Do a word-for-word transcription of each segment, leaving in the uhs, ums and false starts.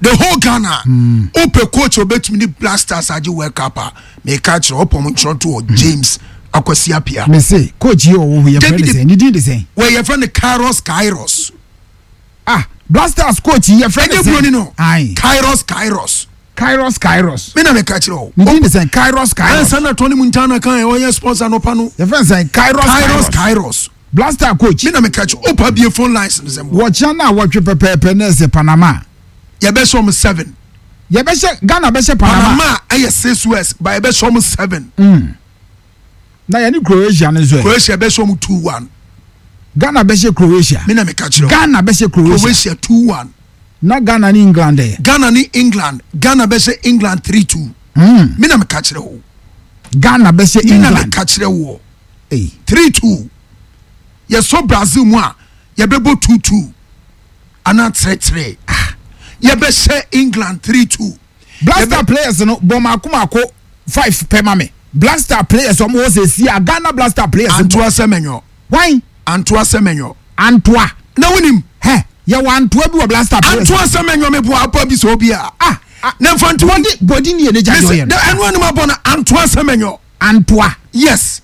the whole Ghana open coach obetumi ni Blasters aje World Cup me catch opom Toronto James Akwasi Apia me say coach you wo your friend say ni din say where your friend Kairos Kairos ah Blasters coach your friend say no Kairos Kairos Kairos Kairos me na me catch o ni din say Kairos Kairos and sana Tony Montana kan e wo sponsor no pa no your friend say Kairos Kairos Kairos Blaster coach me na me catch opa be phone lines nzem watch na watch pepe na say Panama ye be so seven ye be Ghana be Panama Panama aye six west by be so seven mm na ye ni Croatia no so Croatia be so two one Ghana be Croatia me na me catch Ghana be Croatia Croatia two one na Ghana ni England eh Ghana ni England Ghana be England three two mm me na me catch ho Ghana be England me na me catch ho eh three two ye so Brazil mu a ye be bo two two ana three three ye be England three two Blaster players no boma kumako five pema me Blaster players omo wo se si Ghana Blaster players Antoa Semenyo why Antoa Semenyo Antoa na wonim he ye wa Antoa bi wo Blaster players Antoa Semenyo me bo apa bi so bia ah na fantu body body ni e ja yo ye na anu anu ma bona Antoa Semenyo Antoa yes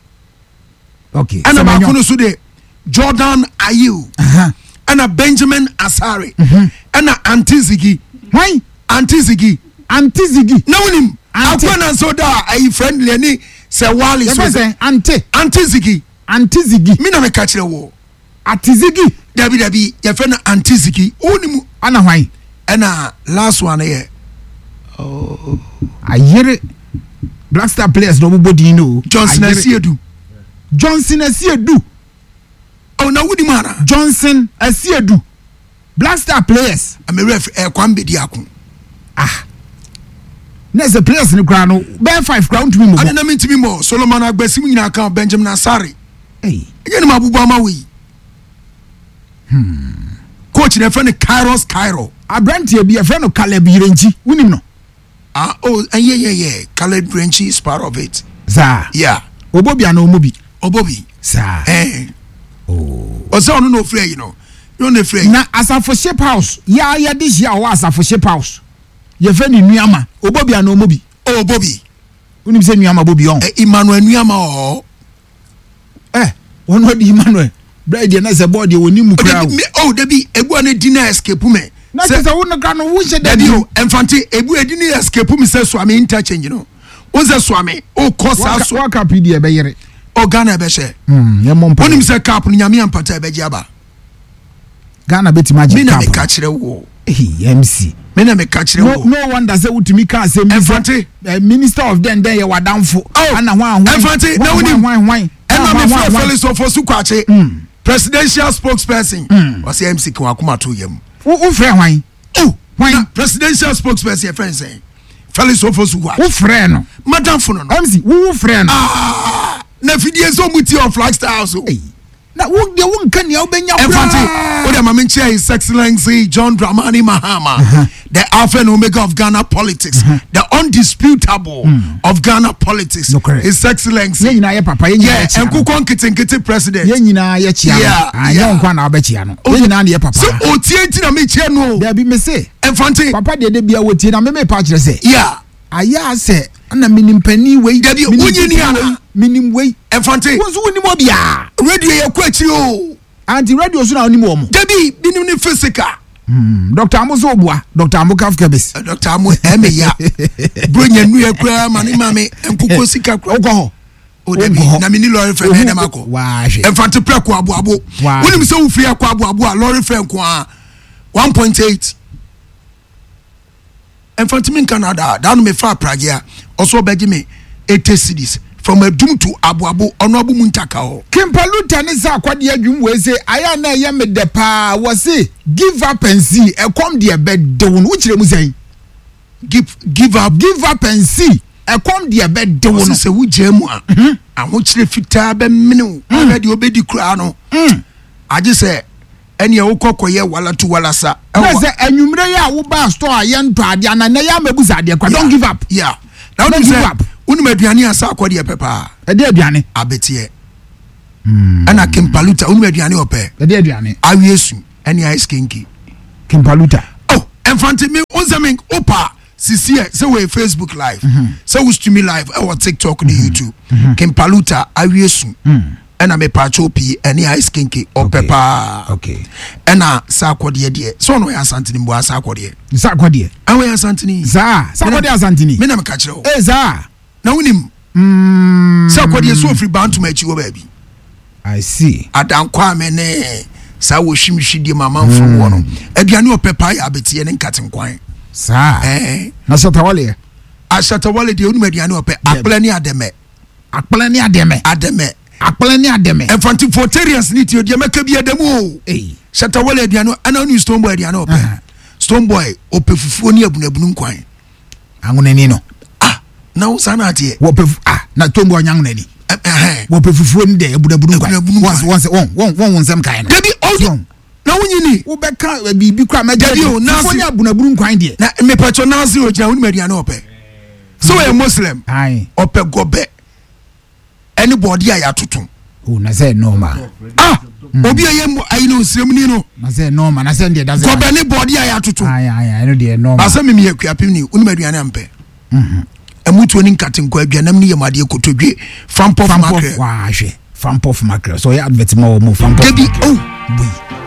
okay ana ma kono so de Jordan Ayew uh-huh. ana Benjamin Asare uh-huh. ana Antizigi why Antizigi Antizigi na wonim akwana so da ai friendly ani se wali so say anti Antizigi Antizigi me na me ka kire wo Antizigi dabi dabi ye fe na Antizigi onim ana why ana last one here oh ayere Blaster players no body no Johnson Asiedu Johnson Asiedu oh na wudi mana Johnson Asiedu Blaster players am ref e kwambe di akun ah next the players in the ground no be five ground to me mo ana na mentimi mo Solomon Agbasi mu nyina kan Benjamin Asare eh ege ni mabubu amawi hmm coach na friend Kairos Cairo Abrantie bi e friend no Caleb Renchi wunim no ah oh yeah yeah yeah Caleb Renchi is part of it za yeah Obobi ana Omobi Obobi sa eh oh ozo no no free you know you no free na Asafo Ship House ya ya this year wa Asafo Ship House ye fe ni nuama Obobi ana Omobi oh Obobi unim se nuama Obobi on eh Emmanuel nuama oh eh ono di Emmanuel bride na se board ye woni mu kra oh debi ebu ana dina escape me na se se wonu kra no wo she debi o enfante ebu edini escape me se so am interchange no wo se so am o kosa so wa cap di e be yere o Ghana be she mm ye mompa onim se cap no nyame ampata be giaba Ghana beti magic cap me na me ka kire wo eh M C me na me ka kire wo no wonder say utimi ka say enfante minister of den den ye wadamfo ana hwan hwan enfante na woni hwan hwan ena me feel Felix Ofosu kwache presidential spokesperson o say M C kan akoma to yam wo frɛ hwan oh hwan presidential spokesperson friend say Felix Ofosu kwache wo frɛ no madam fo no M C wo frɛ no ah na fidie so muti on Flagstars o na wo de wo nka ne obenya enfante o de mama nche His Excellency John Dramani Mahama uh-huh. the alpha and omega of Ghana politics uh-huh. the undisputable mm. of Ghana politics no, His Excellency ye nyina ye papa ye nyina ye enkukon kitinkiti president ye nyina ye chia yeah, no ayo nkwa na obechia no ye nyina na ye papa so otie ti na me chia no da bi me say enfante papa de de bia wotie na me me pa kire say yeah aya se na minim pani wei da bi wonyi ni ana minim wei enfante wonso wonim obia radio ye kwa akiri o anti radio so na wonim wo mo da bi binim ni physical Hmm, Doctor Amuso Obua, Doctor Amukaf Kebis. Uh, Doctor Amu Emeya. Bronya nu ekra mani mame enkuko sika kra. Ogo. O debi na mini lorry friend na dem akọ. Wa hwe. Enfante preko abo abo. Wonim se wo free akọ abo abo a lorry friend ko a one point eight. Enfante min Canada, da no me fa Prague a. Also beji me eighty cedis. From a doom to abu abu ono abu muntaka o Kimpaluta ni sa kwade adwum we say aya na ye me de pa wo say give up and see e come there bed de won uchire mu say give give up give up and see e come there bed de won say wo jemu a aho chire fitaa be mene o de obedi kura no age say ene e wo kokoye wala tu wala sa na say anwumre ya wo ba store ye nto ade na na ya mabuza ade kwa don't give up yeah now don't give up unum aduane asa akode pepa e de aduane abetiye ana Kimpaluta unum aduane ope e de aduane awiesu ene ice kinki Kimpaluta oh enfante me Onzamin opa sisi e say we Facebook live. Say we stream live e wa TikTok ni YouTube. Kempaluta awiesu. Ena me pacho pi eni ice kinki opepa. Okay. Ena sa akwode de. So no ya asantini mbo asa akwode. Sa akwode. Anwe asantini. Za, sa akwode asantini. Me na me ka kire o. Eh za. Na wonim. Mm. Sa akwode so free bantu ma chi wo ba bi. I see. Adankwa me ne sa wo hwimhwidi mamanfo wo no. Aduane opepa ya betie ne nkatenkwan. Sa. Eh. Na Shatawale. A Shatawale de onum aduane ope akpla ni ademe. Akpla ni ademe. Ademe. Akpla ni ademe. Enfanti forterians ni ti odi meka bi ademu o. Eh. Shatawale aduane ana oni Stone Boy aduane ope. Stone Boy ope fufuo ni abunabunu nkwan. Angunani no. Ah, na wo sana atie. Wo pe ah, na Stone Boy angunani. Eh eh. Wo pe fufuo ni de abunabunu nkwan. Once once won won won won nsem kan no. Debi o. Na wunyini wo beka bibi kwa meja o fufuo ni abunabunu nkwan de. Na me pacho nazi o ja wonu aduane ope. So we Muslim. Aye. Ope gobe. Anybody ya tutun. Oh, na say normal. Ah, obi ayem ayi no sremni no. Na say normal, na say dey that say. Gobe anybody ya tutun. Aye aye, I know dey normal. Asa me me akuapim ni unu aduane ampe. Mhm. Amutu oni nkatenkwa aduanam ni yemade kotodwe fampof makre. Wa hwe. Fampof makre. So ya advert mo mo fampof. Debi oh, bui.